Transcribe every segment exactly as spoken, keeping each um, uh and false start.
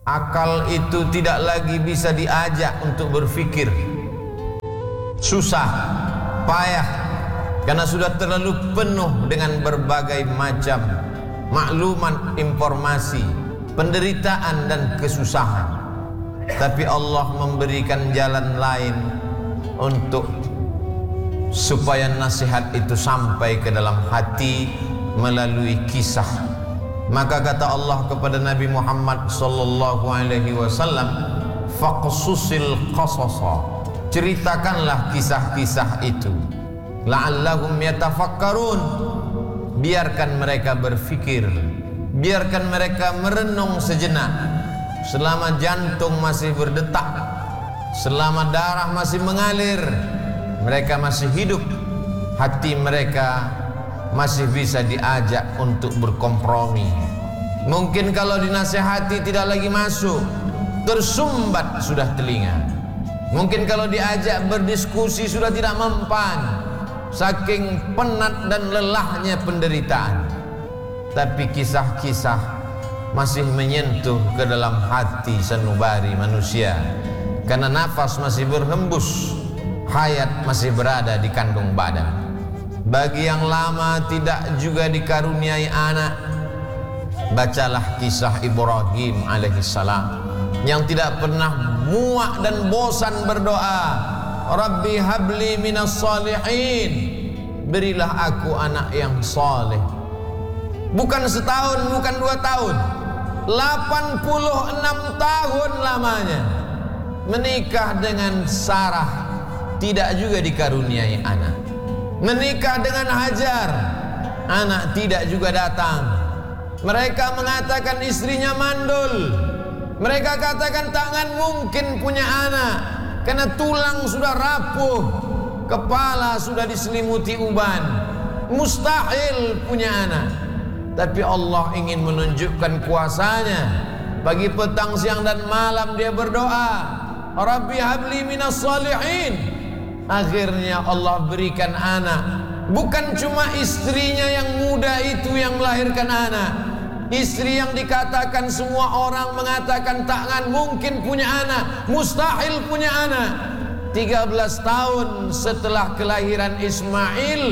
Akal itu tidak lagi bisa diajak untuk berpikir. Susah, payah, karena sudah terlalu penuh dengan berbagai macam maklumat, informasi, penderitaan dan kesusahan. Tapi Allah memberikan jalan lain untuk supaya nasihat itu sampai ke dalam hati melalui kisah. Maka kata Allah kepada Nabi Muhammad sallallahu alaihi wasallam, faqsusil qasasa, ceritakanlah kisah-kisah itu, la'allahum yatafakkarun, biarkan mereka berfikir, biarkan mereka merenung sejenak. Selama jantung masih berdetak, selama darah masih mengalir, mereka masih hidup, hati mereka masih bisa diajak untuk berkompromi. Mungkin kalau dinasihati tidak lagi masuk, tersumbat sudah telinga. Mungkin kalau diajak berdiskusi sudah tidak mempan, saking penat dan lelahnya penderitaan. Tapi kisah-kisah masih menyentuh ke dalam hati sanubari manusia, karena nafas masih berhembus, hayat masih berada di kandung badan. Bagi yang lama tidak juga dikaruniai anak, bacalah kisah Ibrahim alaihissalam yang tidak pernah muak dan bosan berdoa, Rabbi habli minas salihin, berilah aku anak yang saleh. Bukan setahun, bukan dua tahun, delapan puluh enam tahun lamanya menikah dengan Sarah, tidak juga dikaruniai anak. Menikah dengan Hajar, anak tidak juga datang. Mereka mengatakan istrinya mandul. Mereka katakan tangan mungkin punya anak, karena tulang sudah rapuh, kepala sudah diselimuti uban, mustahil punya anak. Tapi Allah ingin menunjukkan kuasanya. Pagi, petang, siang dan malam dia berdoa, Rabbi habli minas salihin. Akhirnya Allah berikan anak. Bukan cuma istrinya yang muda itu yang melahirkan anak, istri yang dikatakan semua orang mengatakan takkan mungkin punya anak, mustahil punya anak. tiga belas tahun setelah kelahiran Ismail,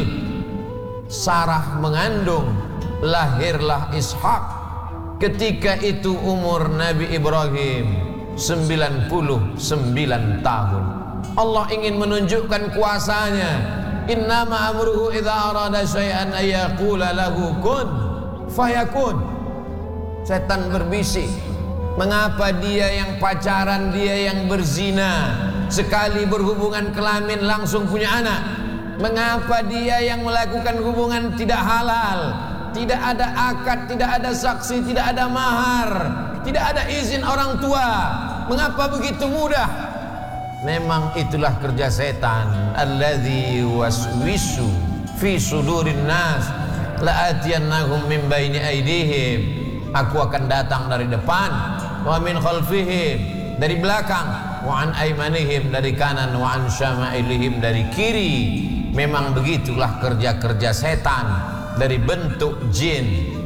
Sarah mengandung, lahirlah Ishak. Ketika itu umur Nabi Ibrahim sembilan puluh sembilan tahun. Allah ingin menunjukkan kuasanya. Innama amruhu idza arada syai'an ayyaqula lahu kun fayakun. Setan berbisik, mengapa dia yang pacaran, dia yang berzina, sekali berhubungan kelamin langsung punya anak? Mengapa dia yang melakukan hubungan tidak halal, tidak ada akad, tidak ada saksi, tidak ada mahar, tidak ada izin orang tua? Mengapa begitu mudah? Memang itulah kerja setan. Alladzi waswisu fi sudurin nas la'atiyannahum min baini aydihim. Aku akan datang dari depan, wa min khalfihim, dari belakang, wa an aymanihim, dari kanan, wa an syama'ilihim, dari kiri. Memang begitulah kerja-kerja setan dari bentuk jin.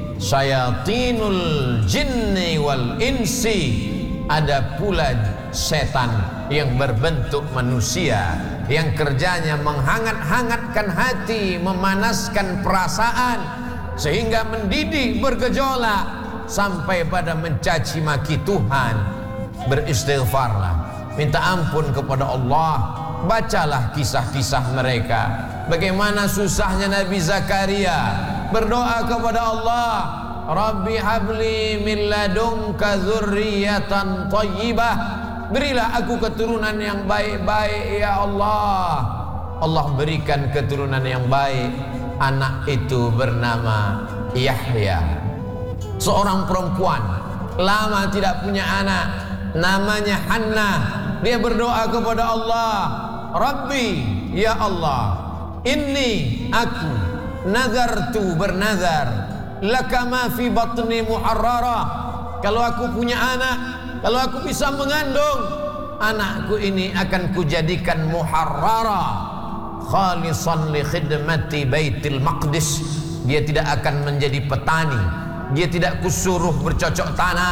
Syayatinul jinni wal insi. Ada pula setan yang berbentuk manusia, yang kerjanya menghangat-hangatkan hati, memanaskan perasaan, sehingga mendidih bergejolak sampai pada mencaci maki Tuhan. Beristighfarlah, minta ampun kepada Allah. Bacalah kisah-kisah mereka, bagaimana susahnya Nabi Zakaria berdoa kepada Allah, Rabbi habli min ladunka dzurriyyatan thayyibah, berilah aku keturunan yang baik-baik ya Allah. Allah berikan keturunan yang baik. Anak itu bernama Yahya. Seorang perempuan lama tidak punya anak, namanya Hannah. Dia berdoa kepada Allah, Rabbi ya Allah, inni aku nazartu bernazar laka ma fi batni muharrara. Kalau aku punya anak, kalau aku bisa mengandung, anakku ini akan kujadikan muharrara, khalisan li khidmati baitil maqdis. Dia tidak akan menjadi petani, dia tidak kusuruh bercocok tanam,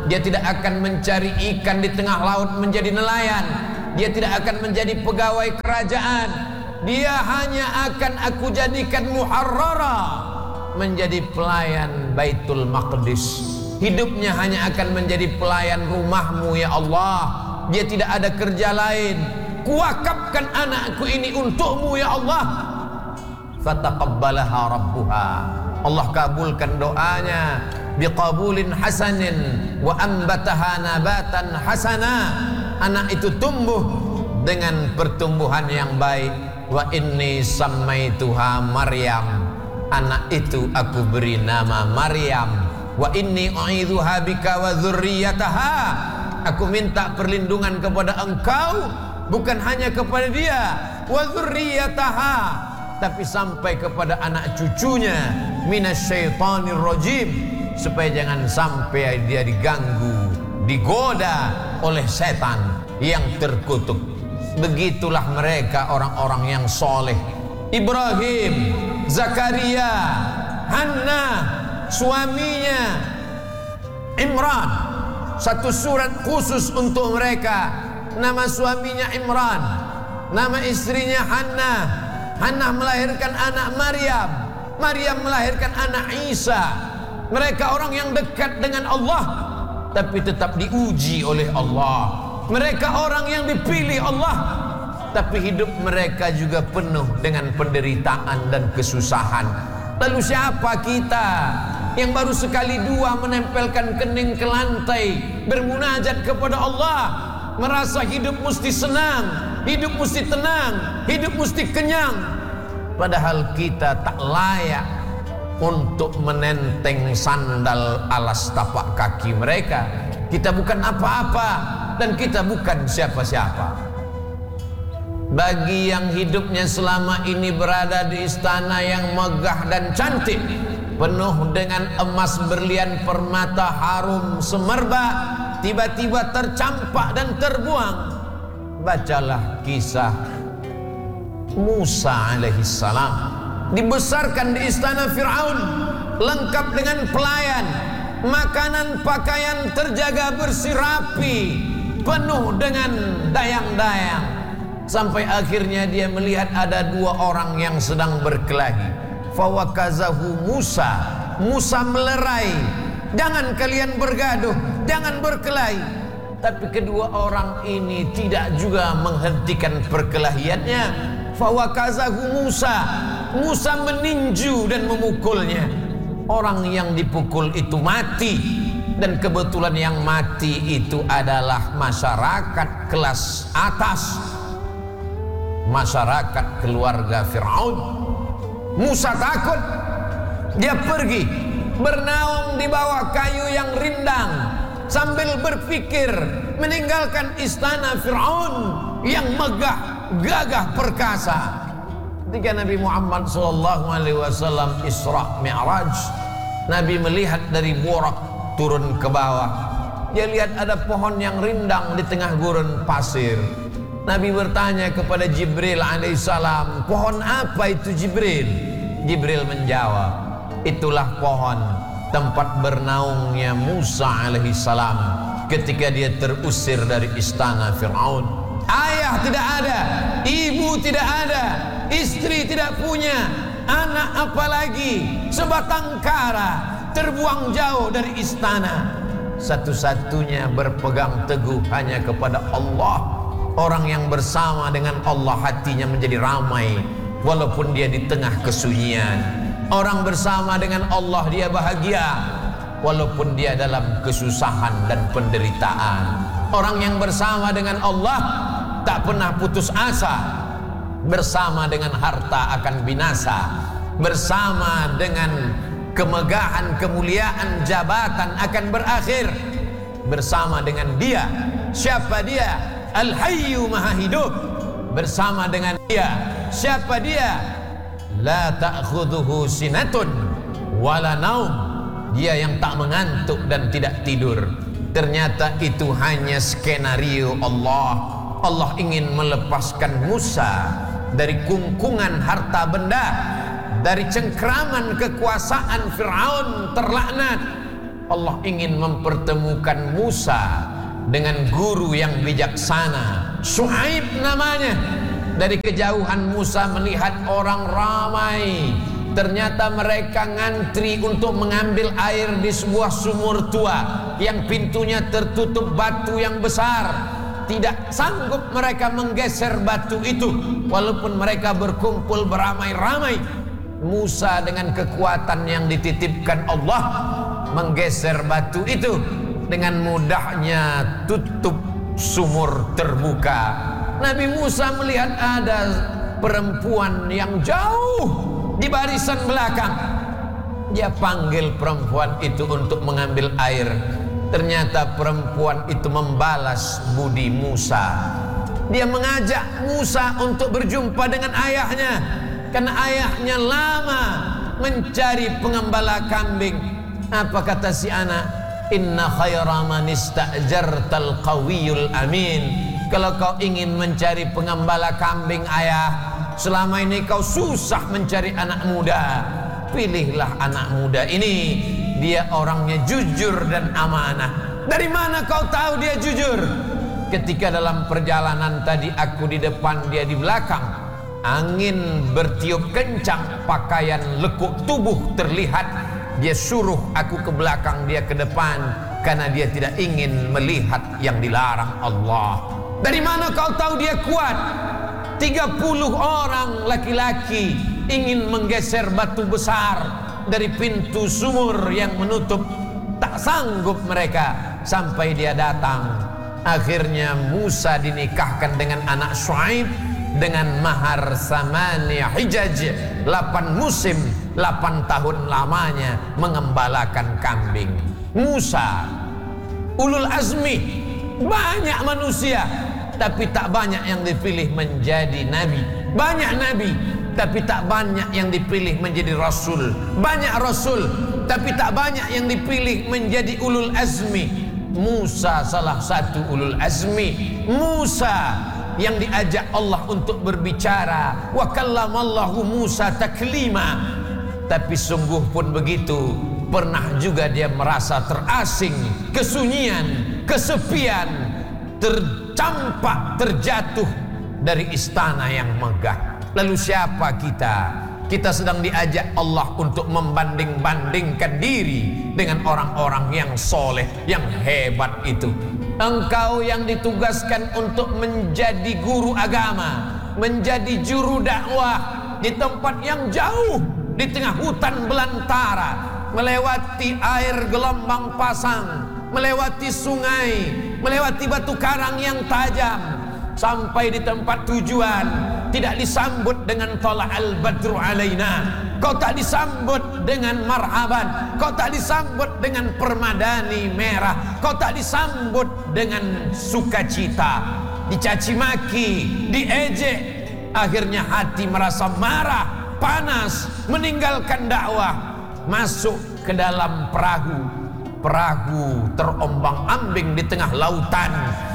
Dia tidak akan mencari ikan di tengah laut menjadi nelayan. Dia tidak akan menjadi pegawai kerajaan. Dia hanya akan aku jadikan muharrara, menjadi pelayan Baitul Maqdis. Hidupnya hanya akan menjadi pelayan rumahmu ya Allah. Dia tidak ada kerja lain. Kuwakafkan anakku ini untukmu ya Allah. Fataqabbalaha rabbuha. Allah kabulkan doanya biqabulin hasanin wa ambataha nabatan hasana. Anak itu tumbuh dengan pertumbuhan yang baik. Wa inni sammaituha Maryam. Anak itu aku beri nama Maryam. Wa inni u'idzuha bika wa dzurriyyataha. Aku minta perlindungan kepada engkau, bukan hanya kepada dia, wa dzurriyyataha, tapi sampai kepada anak cucunya, minasyaitonir rajim, supaya jangan sampai dia diganggu, digoda oleh setan yang terkutuk. Begitulah mereka orang-orang yang soleh. Ibrahim, Zakaria, Hannah, suaminya Imran, satu surat khusus untuk mereka. Nama suaminya Imran, nama istrinya Hannah. Hannah melahirkan anak Maryam, Maryam melahirkan anak Isa. Mereka orang yang dekat dengan Allah, tapi tetap diuji oleh Allah. Mereka orang yang dipilih Allah, tapi hidup mereka juga penuh dengan penderitaan dan kesusahan. Lalu siapa kita yang baru sekali dua menempelkan kening ke lantai, bermunajat kepada Allah, merasa hidup mesti senang, hidup mesti tenang, hidup mesti kenyang, padahal kita tak layak untuk menenteng sandal alas tapak kaki mereka. Kita bukan apa-apa dan kita bukan siapa-siapa. Bagi yang hidupnya selama ini berada di istana yang megah dan cantik, penuh dengan emas berlian permata harum semerbak, tiba-tiba tercampak dan terbuang, bacalah kisah Musa alaihissalam. Dibesarkan di istana Fir'aun, lengkap dengan pelayan, makanan pakaian terjaga bersih rapi, penuh dengan dayang-dayang. Sampai akhirnya dia melihat ada dua orang yang sedang berkelahi. Fawakazahu Musa. Musa melerai, jangan kalian bergaduh, jangan berkelahi. Tapi kedua orang ini tidak juga menghentikan perkelahiannya. Fawakazahu Musa. Musa meninju dan memukulnya. Orang yang dipukul itu mati. Dan kebetulan yang mati itu adalah masyarakat kelas atas, masyarakat keluarga Fir'aun. Musa takut. Dia pergi bernaung di bawah kayu yang rindang sambil berpikir meninggalkan istana Fir'aun yang megah, gagah, perkasa. Ketika Nabi Muhammad sallallahu alaihi wasallam Isra Mi'raj, Nabi melihat dari Burak turun ke bawah. Dia lihat ada pohon yang rindang di tengah gurun pasir. Nabi bertanya kepada Jibril alaihissalam, pohon apa itu Jibril? Jibril menjawab, itulah pohon tempat bernaungnya Musa alaihissalam ketika dia terusir dari istana Fir'aun. Ayah tidak ada, ibu tidak ada, istri tidak punya, anak apalagi, sebatang kara, terbuang jauh dari istana. Satu-satunya berpegang teguh hanya kepada Allah. Orang yang bersama dengan Allah hatinya menjadi ramai walaupun dia di tengah kesunyian. Orang bersama dengan Allah dia bahagia walaupun dia dalam kesusahan dan penderitaan. Orang yang bersama dengan Allah tak pernah putus asa. Bersama dengan harta akan binasa, bersama dengan kemegahan, kemuliaan, jabatan akan berakhir. Bersama dengan dia, siapa dia? Al-Hayyu Maha Hidup. Bersama dengan dia, siapa dia? La ta'khudhuhu sinatun wala naum. Dia yang tak mengantuk dan tidak tidur. Ternyata itu hanya skenario Allah. Allah ingin melepaskan Musa dari kungkungan harta benda, dari cengkraman kekuasaan Fir'aun terlaknat. Allah ingin mempertemukan Musa dengan guru yang bijaksana. Syuaib namanya. Dari kejauhan Musa melihat orang ramai. Ternyata mereka ngantri untuk mengambil air di sebuah sumur tua yang pintunya tertutup batu yang besar. Tidak sanggup mereka menggeser batu itu, walaupun mereka berkumpul beramai-ramai. Musa dengan kekuatan yang dititipkan Allah menggeser batu itu. Dengan mudahnya tutup sumur terbuka. Nabi Musa melihat ada perempuan yang jauh di barisan belakang. Dia panggil perempuan itu untuk mengambil air. Ternyata perempuan itu membalas budi Musa. Dia mengajak Musa untuk berjumpa dengan ayahnya, karena ayahnya lama mencari pengembala kambing. Apa kata si anak? Inna khaira man ista'jartal qawiyul amin. Kalau kau ingin mencari pengembala kambing ayah, selama ini kau susah mencari anak muda, pilihlah anak muda ini. Dia orangnya jujur dan amanah. Dari mana kau tahu dia jujur? Ketika dalam perjalanan tadi aku di depan, dia di belakang. Angin bertiup kencang, pakaian lekuk tubuh terlihat. Dia suruh aku ke belakang, dia ke depan, karena dia tidak ingin melihat yang dilarang Allah. Dari mana kau tahu dia kuat? tiga puluh orang laki-laki ingin menggeser batu besar dari pintu sumur yang menutup. Tak sanggup mereka sampai dia datang. Akhirnya Musa dinikahkan dengan anak Syuaib dengan mahar samaniya hijaj, delapan musim, delapan tahun lamanya mengembalakan kambing. Musa ulul azmi, banyak manusia tapi tak banyak yang dipilih menjadi nabi. Banyak nabi tapi tak banyak yang dipilih menjadi rasul. Banyak rasul tapi tak banyak yang dipilih menjadi ulul azmi. Musa salah satu ulul azmi. Musa yang diajak Allah untuk berbicara. Wa kallamallahu Musa taklima. Tapi sungguh pun begitu, pernah juga dia merasa terasing, kesunyian, kesepian, tercampak, terjatuh dari istana yang megah. Lalu siapa kita? Kita sedang diajak Allah untuk membanding-bandingkan diri dengan orang-orang yang soleh, yang hebat itu. Engkau yang ditugaskan untuk menjadi guru agama, menjadi juru dakwah di tempat yang jauh, di tengah hutan belantara, melewati air gelombang pasang, melewati sungai, melewati batu karang yang tajam, sampai di tempat tujuan tidak disambut dengan tala al-badru alaina. Kau tak disambut dengan marhaban, kau tak disambut dengan permadani merah, kau tak disambut dengan sukacita. Dicaci maki, diejek. Akhirnya hati merasa marah, panas, meninggalkan dakwah, masuk ke dalam perahu. Perahu terombang-ambing di tengah lautan.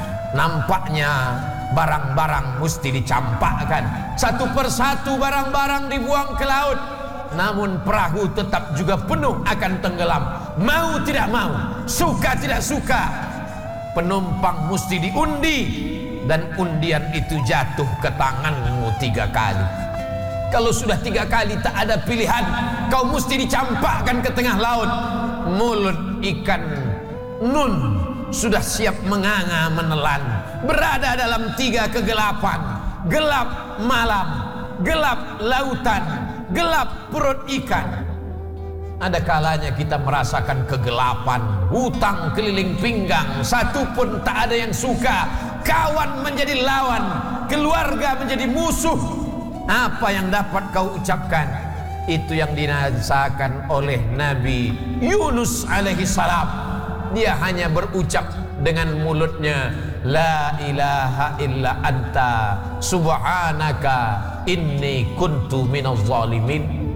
Nampaknya barang-barang mesti dicampakkan. Satu persatu barang-barang dibuang ke laut. Namun perahu tetap juga penuh akan tenggelam. Mau tidak mau, suka tidak suka, penumpang mesti diundi. Dan undian itu jatuh ke tanganmu tiga kali. Kalau sudah tiga kali tak ada pilihan, kau mesti dicampakkan ke tengah laut. Mulut ikan nun sudah siap menganga menelan, berada dalam tiga kegelapan. Gelap malam, gelap lautan, gelap perut ikan. Ada kalanya kita merasakan kegelapan, hutang keliling pinggang, satu pun tak ada yang suka. Kawan menjadi lawan, keluarga menjadi musuh. Apa yang dapat kau ucapkan? Itu yang dirasakan oleh Nabi Yunus alaihi salam. Dia hanya berucap dengan mulutnya, la ilaha illa anta subhanaka inni kuntu minaz zalimin.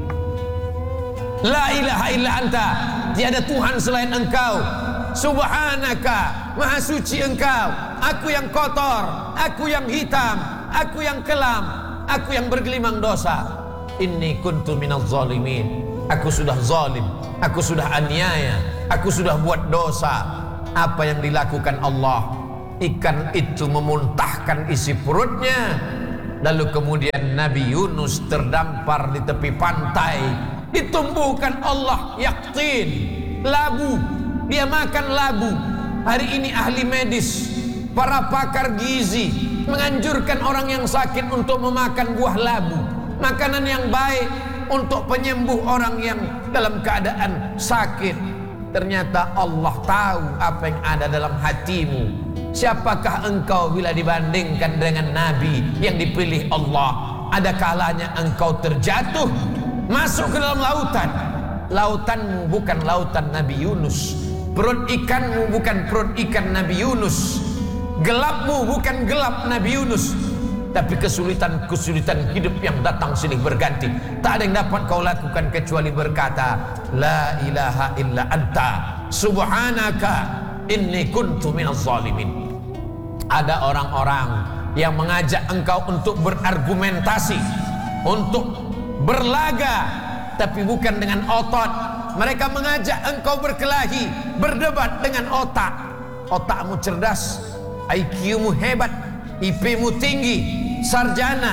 La ilaha illa anta, tiada Tuhan selain engkau. Subhanaka, maha suci engkau. Aku yang kotor, aku yang hitam, aku yang kelam, aku yang bergelimang dosa. Inni kuntu minaz zalimin. Aku sudah zalim, aku sudah aniaya, aku sudah buat dosa. Apa yang dilakukan Allah? Ikan itu memuntahkan isi perutnya. Lalu kemudian Nabi Yunus terdampar di tepi pantai, ditumbuhkan Allah yaktin, labu. Dia makan labu. Hari ini ahli medis, para pakar gizi menganjurkan orang yang sakit untuk memakan buah labu, makanan yang baik untuk penyembuh orang yang dalam keadaan sakit. Ternyata Allah tahu apa yang ada dalam hatimu. Siapakah engkau bila dibandingkan dengan Nabi yang dipilih Allah? Ada kalanya engkau terjatuh, masuk ke dalam lautan. Lautanmu bukan lautan Nabi Yunus, perut ikanmu bukan perut ikan Nabi Yunus, gelapmu bukan gelap Nabi Yunus. Tapi kesulitan-kesulitan hidup yang datang silih berganti, tak ada yang dapat kau lakukan kecuali berkata, La ilaha illa anta subhanaka inni kuntu minaz zalimin. Ada orang-orang yang mengajak engkau untuk berargumentasi, untuk berlaga, tapi bukan dengan otot. Mereka mengajak engkau berkelahi, berdebat dengan otak. Otakmu cerdas, I Q-mu hebat, I P-mu tinggi, sarjana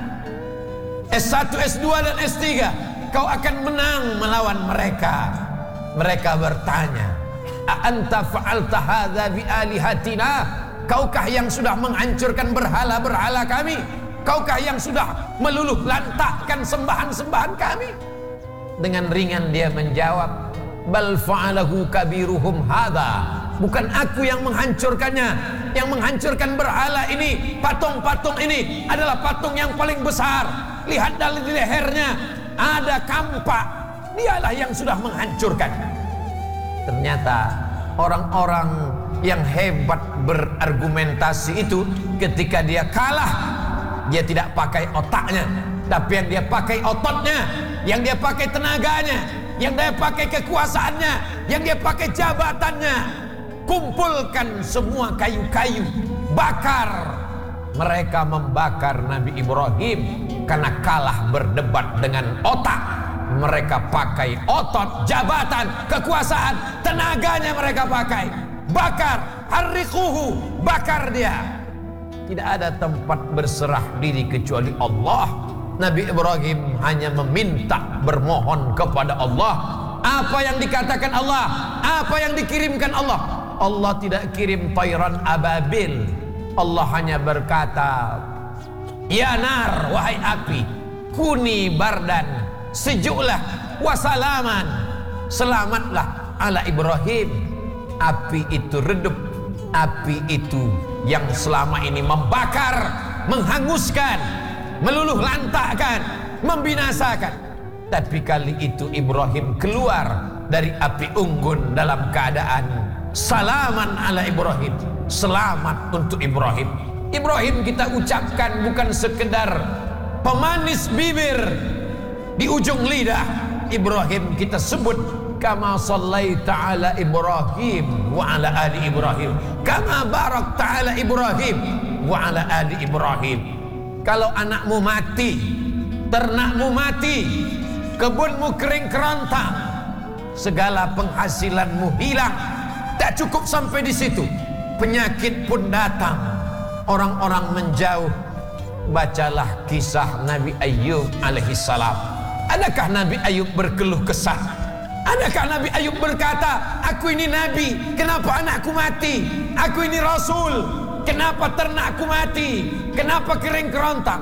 S satu, S dua dan S tiga. Kau akan menang melawan mereka. Mereka bertanya, A anta fa'alta hadza bi alihatina? Kaukah yang sudah menghancurkan berhala-berhala kami? Kaukah yang sudah meluluh lantakkan sembahan-sembahan kami? Dengan ringan dia menjawab, Bal fa'alahu kabiruhum hadza. Bukan aku yang menghancurkannya. Yang menghancurkan berhala ini, patung-patung ini adalah patung yang paling besar. Lihat dari lehernya ada kampak. Dialah yang sudah menghancurkan. Ternyata orang-orang yang hebat berargumentasi itu, ketika dia kalah, dia tidak pakai otaknya, tapi yang dia pakai ototnya, yang dia pakai tenaganya, yang dia pakai kekuasaannya, yang dia pakai jabatannya. Kumpulkan semua kayu-kayu, bakar. Mereka membakar Nabi Ibrahim karena kalah berdebat dengan otak. Mereka pakai otot, jabatan, kekuasaan, tenaganya mereka pakai. Bakar, harriquhu, bakar dia. Tidak ada tempat berserah diri kecuali Allah. Nabi Ibrahim hanya meminta, bermohon kepada Allah. Apa yang dikatakan Allah, apa yang dikirimkan Allah. Allah tidak kirim tayran ababil. Allah hanya berkata, Ya nar, wahai api, kuni bardan, sejuklah, wasalaman, selamatlah ala Ibrahim. Api itu redup, api itu yang selama ini membakar, menghanguskan, meluluh lantakkan, membinasakan. Tapi kali itu Ibrahim keluar dari api unggun dalam keadaan salaman ala Ibrahim, selamat untuk Ibrahim. Ibrahim kita ucapkan bukan sekedar pemanis bibir di ujung lidah. Ibrahim kita sebut kama sallaita ala Ibrahim wa ala ali Ibrahim, kama barakta ala Ibrahim wa ala ali Ibrahim. Kalau anakmu mati, ternakmu mati, kebunmu kering kerontang, segala penghasilanmu hilang, tak cukup sampai di situ, penyakit pun datang, orang-orang menjauh. Bacalah kisah Nabi Ayub alaihissalam. Adakah Nabi Ayub berkeluh kesah? Adakah Nabi Ayub berkata, aku ini Nabi, kenapa anakku mati? Aku ini Rasul, kenapa ternakku mati? Kenapa kering kerontang?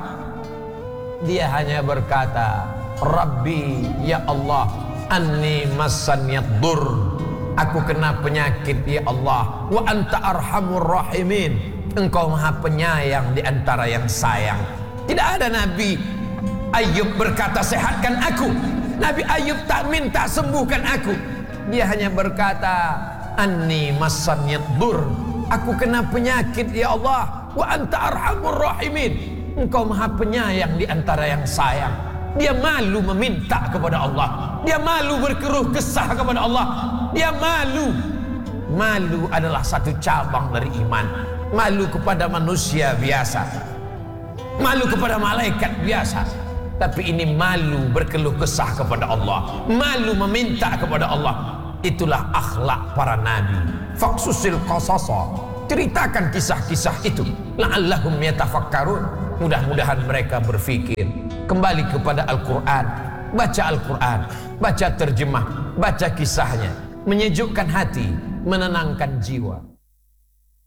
Dia hanya berkata, Rabbi, ya Allah, anni massanyad dur. Aku kena penyakit ya Allah. Wa anta arhamur rahimin. Engkau maha penyayang di antara yang sayang. Tidak ada Nabi Ayub berkata, sehatkan aku. Nabi Ayub tak minta sembuhkan aku. Dia hanya berkata, anni massanyad dur. Aku kena penyakit ya Allah. Wa anta arhamur rahimin. Engkau maha penyayang di antara yang sayang. Dia malu meminta kepada Allah. Dia malu berkeluh kesah kepada Allah. Dia malu. Malu adalah satu cabang dari iman. Malu kepada manusia biasa, malu kepada malaikat biasa. Tapi ini malu berkeluh kesah kepada Allah, malu meminta kepada Allah. itulah akhlak para nabi. Faqsusil qasasa, ceritakan kisah-kisah itu, la'allahum yatafakkarun, mudah-mudahan mereka berfikir. Kembali kepada Al-Quran, baca Al-Quran, baca terjemah, baca kisahnya, menyejukkan hati, menenangkan jiwa.